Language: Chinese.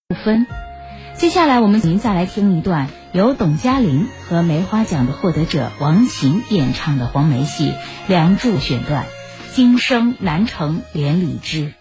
分。接下来我们您再来听一段由董嘉玲和梅花奖的获得者王琴演唱的黄梅戏《梁祝》选段：今生难成连理枝。